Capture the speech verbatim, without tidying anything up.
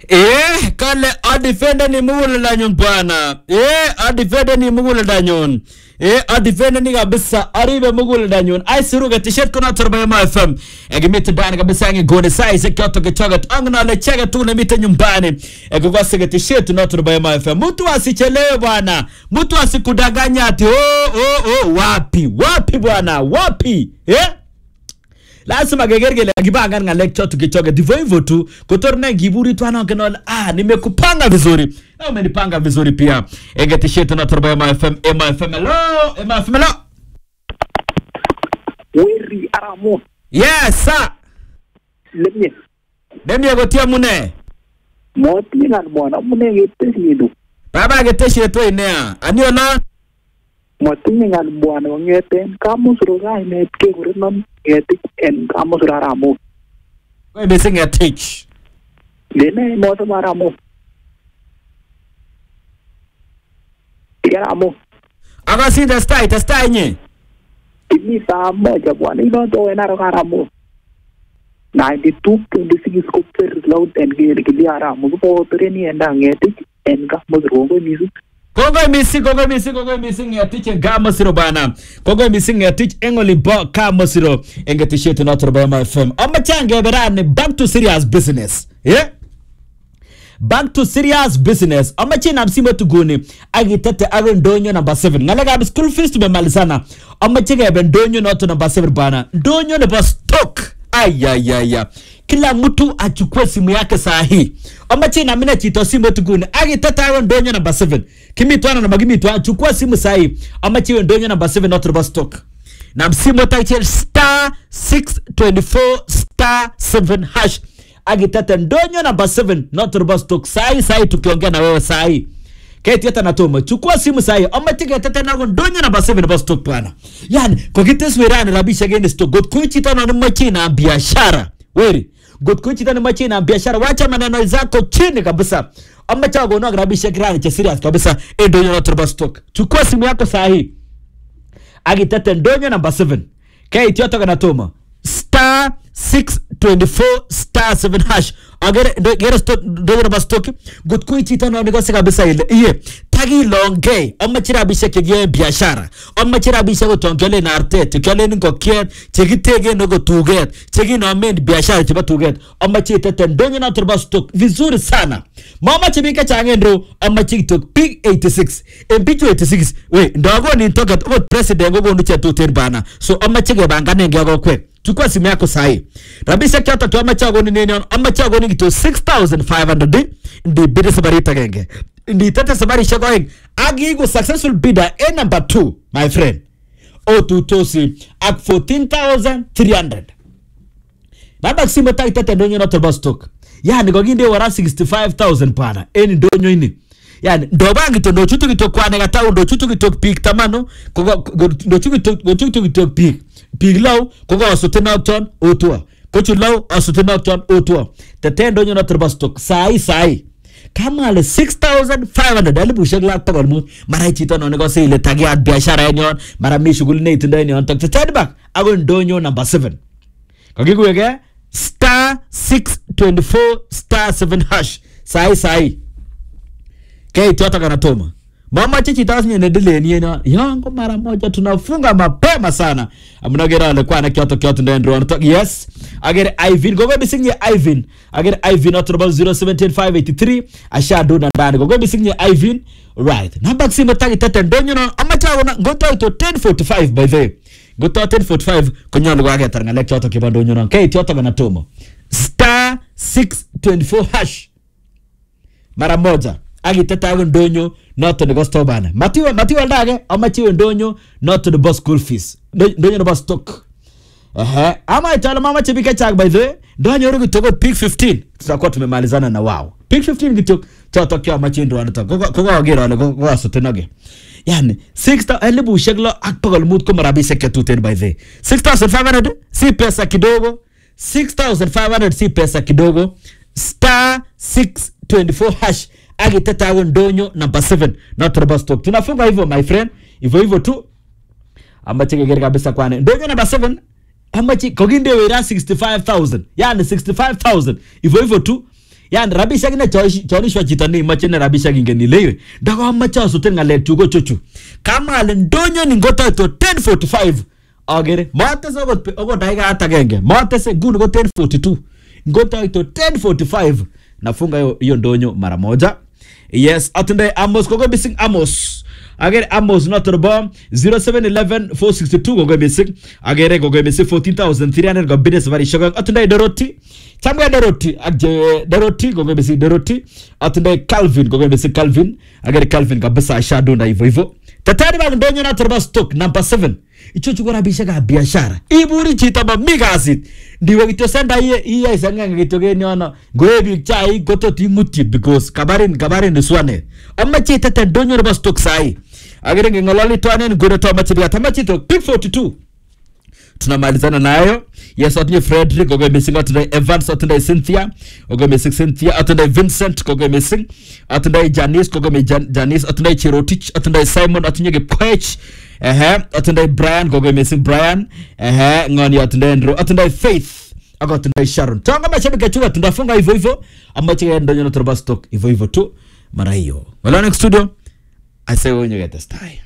Eh, kale adifende ni mugule danyon bwana. Eh, adifende ni mugule danyon. Eh, adifende ni kabisa aribe mugule danyon. Ai siruga t-shirt kuna turba ya F M. Ege mita dani kabisa ngi gode size kyoto kichogat. Angna le chega tu na mita nyumbani. Ege kwa sige t-shirt na turba ya F M. Mtu asichelewe bwana. Mtu asikudanganya ati oh oh oh wapi? Wapi bwana? Wapi? Eh? Lazima gegergele akibanga nga lecture tukichoga divo hivyo tu kutorna giburi tu anaongelea ah nimekupanga vizuri na umenipanga vizuri pia ege t-shirt na turba ya F M M F M hello M F M hello Weri aramo yes sir lemye lemye gotia mune moti ngan bona mune getesidu baba geteshi to inea anio na moti ngan bona ngeten kamusro ga net ke gurinam etik en kamusro aramo we missing a teach lene moto aramo aramo aga si the style the style nye ini sa moja bwana ino to en aramo ninety-two point six super loud and gear ke aramo ko treni enda ngetik en kamusro go misu Kogo missing, kogo missing, kogo missing ya teach ngamo siro bana. Kogo missing ya teach engoli bo kamo siro enge t-shirt na turba ya F M. Amma change berane back to serious business. Yeah? Back to serious business. Amma china msimo tuguni agitete aron donyo number seven. Ngalaga school fees tumemalizana. Amma chege bendonyo na to number seven bana. Donyo ne stock. Ayayaya. Kila mtu achukue simu yake saa hii. Omachi na mina chito simu tuguni. Agi tata aron donyo number seven. Kimi tuana na magimi tuana. Chukua simu saa hii. Omachi wen donyo number seven not rubber stock. Na msimu takichel star six twenty-four star seven hash. Agi tata donyo number seven not rubber stock. Saa hii saa hii tukiongea na wewe saa hii. Keti yata natoma. Chukua simu saa hii. Omachi kaya tata na aron donyo number seven rubber stock pana. Yani kwa kitesu wirani rabisha geni stock. God kuichita na numachi na biashara. Weri. God kuichita ni machi na biashara wacha maneno zako chini kabisa. Amma chago no grabisha kirani cha serious kabisa. E donyo na turbo stock. Chukua simu yako saa hii. Agitete donyo number seven. Kaya itiyoto kana toma. Star six twenty-four star seven hash. Agere gere stock donyo number stock. God kuichita na nigose kabisa ile. Iye. Tagi longe. Amma chirabisha kigie biashara. Amma chirabisha kutongele na artete. Kale niko kiet. Cheki tege niko tuget. Cheki na amend biashara chiba tuget. Amma chitete donyo na turbo stock. Vizuri sana. Mama chibika changendro. Amma chikitok. Pig eighty-six. Mpichu eighty-six. We. Ndogo ni ntoka. Ogo president gogo nuche tuter bana. So amma chige bangane ngeago kwe. Chukua simu yako sahi. Rabisha kiata tu amma chago ni nini. Amma chago ni kito six thousand five hundred. Ndi bide sabarita genge. Ndi tete sabari shagoing. Agi go successful bidder a number two, my friend. O tu tosi at fourteen thousand three hundred. Naba simu ta tete donyo na turbo stock. Yani goginde wara sixty-five thousand pana. Eni donyo ini. Yani ndobangi to ndochutu kito kwa negata ndochutu kito pik tamano. Ndochutu kito ndochutu kito pik. Pik low kogo asote na ton otua. Kochu low asote na ton otua. Tete donyo na turbo stock. Sai sai. Kama ale six thousand five hundred alibu shagla pagol mu mara chito no nego se ile tagia biashara yenyon mara mi shughuli ne itunda yenyon tak tete back agon donyo number seven kagigu yege star six twenty-four star seven hash sai sai kei tota kana toma mama chichi tasnye ne dile ni ena yango mara moja tunafunga mapema sana amnagera ale kwa na kyoto kyoto ndendo anatok yes agere Ivan gogo bisinye Ivan agere Ivan otrobal zero seven five eight three asha do na ndani gogo bisinye Ivan right namba simu tagi tete ndonyo no amacha wona goto to ten forty-five by the goto ten forty-five konyono gwa getar ngale kyoto kibando nyono kei kyoto kana tomo star six twenty-four hash mara moja agi tete agon donyo not to the gosto bana matiwa matiwa ndage amachi ndonyo not to the bus school fees donyo no bus stock eh ama itala mama chibika chak by the way donyo rugu togo pick fifteen tutakuwa tumemalizana na wao pick fifteen kitok chotokyo amachi ndo anataka kogo kogo agera wale kogo asotenage yani six thousand elibu shaglo akpagol mut ko marabi seketuten by the six thousand five hundred si pesa kidogo six thousand five hundred si pesa kidogo star six twenty-four hash agi tata agon donyo number seven not rubber stock tunafunga hivyo my friend hivyo hivyo tu amachi gegere kabisa kwane donyo number seven amachi koginde wera sixty-five thousand yani sixty-five thousand hivyo hivyo tu yani rabishek ne chonishwa chito ne imache ne rabishek ingen ile ndako mache asuten ngalek chu ko chuchu kama ale ndonyo ni ngoto to ten forty-five agere matese okot okot dakika hata agenge matese nguni ko ten forty-two ngoto to ten forty-five nafunga hiyo ndonyo mara moja. Yes, atunde Amos kogo missing Amos. Agere Amos not bomb zero seven eleven four sixty-two kogo missing. Agere kogo missing fourteen thousand three hundred go business vari shoga. Atunde Dorothy. Chamwe Dorothy. Agje Dorothy kogo missing Dorothy. Atunde Calvin kogo missing Calvin. Agere Calvin kabisa shadow na hivyo hivyo. Tatari ba ndonyo na turba stock number seven. Icho chukura bishaka biashara. Iburi chita ba migasit. Ndiwe kito senda iye iye isanga kito geni ona. Goe bi chai goto timuti because kabarin kabarin niswane. Amma chita ta ndonyo na ba stock sai. Agere ngolali twane ngore to machibi ta machito pick forty-two. Tunamalizana nayo. Yes, atunye Frederick kogo missing atunye Evans atunye Cynthia kogo missing Cynthia atunye Vincent kogo missing atunye Janice kogo me Jan, Janice atunye Chirotich atunye Simon atunye Gepech ehe atunye Brian kogo missing Brian ehe ngoni atunye Andrew atunye Faith ako atunye Sharon tonga machabi kachuga tunafunga hivyo hivyo amache ndonyo na turba stock hivyo hivyo tu mara hiyo. Well, next studio I say when you get this time.